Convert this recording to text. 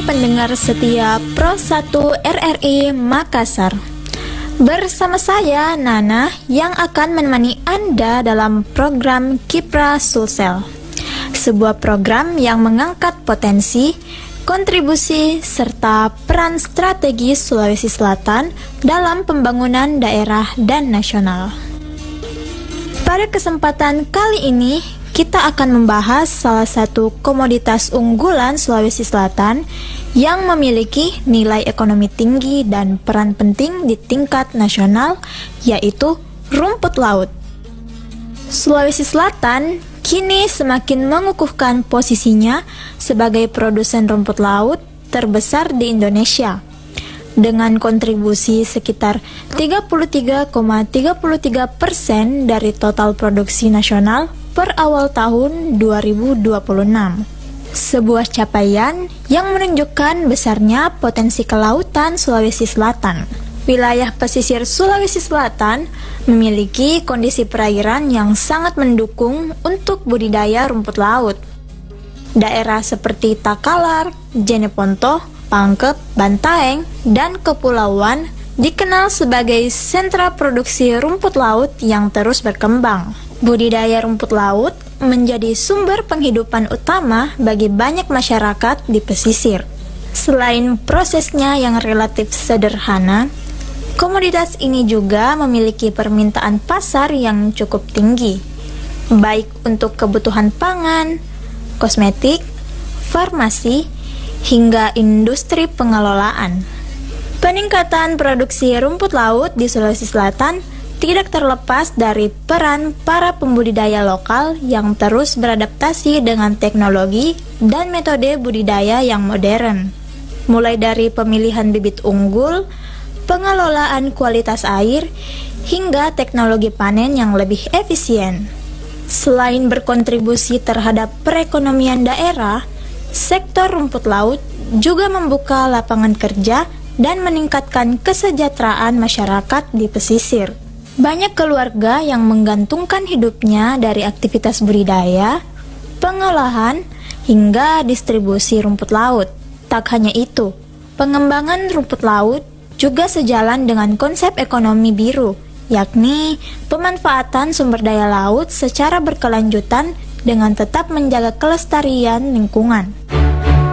pendengar setia Pro 1 RRI Makassar. Bersama saya Nana yang akan menemani Anda dalam program Kipra Sulsel. Sebuah program yang mengangkat potensi, kontribusi, serta peran strategis Sulawesi Selatan dalam pembangunan daerah dan nasional. Pada kesempatan kali ini, kita akan membahas salah satu komoditas unggulan Sulawesi Selatan yang memiliki nilai ekonomi tinggi dan peran penting di tingkat nasional, yaitu rumput laut. Sulawesi Selatan kini semakin mengukuhkan posisinya sebagai produsen rumput laut terbesar di Indonesia, dengan kontribusi sekitar 33,33% dari total produksi nasional per awal tahun 2026. Sebuah capaian yang menunjukkan besarnya potensi kelautan Sulawesi Selatan. Wilayah pesisir Sulawesi Selatan memiliki kondisi perairan yang sangat mendukung untuk budidaya rumput laut. Daerah seperti Takalar, Jeneponto, Pangkep, Bantaeng, dan Kepulauan dikenal sebagai sentra produksi rumput laut yang terus berkembang. Budidaya rumput laut menjadi sumber penghidupan utama bagi banyak masyarakat di pesisir. Selain prosesnya yang relatif sederhana, komoditas ini juga memiliki permintaan pasar yang cukup tinggi, baik untuk kebutuhan pangan, kosmetik, farmasi, hingga industri pengelolaan. Peningkatan produksi rumput laut di Sulawesi Selatan tidak terlepas dari peran para pembudidaya lokal yang terus beradaptasi dengan teknologi dan metode budidaya yang modern. Mulai dari pemilihan bibit unggul, pengelolaan kualitas air, hingga teknologi panen yang lebih efisien. Selain berkontribusi terhadap perekonomian daerah, sektor rumput laut juga membuka lapangan kerja dan meningkatkan kesejahteraan masyarakat di pesisir. Banyak keluarga yang menggantungkan hidupnya dari aktivitas budidaya, pengolahan, hingga distribusi rumput laut. Tak hanya itu, pengembangan rumput laut juga sejalan dengan konsep ekonomi biru, yakni pemanfaatan sumber daya laut secara berkelanjutan dengan tetap menjaga kelestarian lingkungan.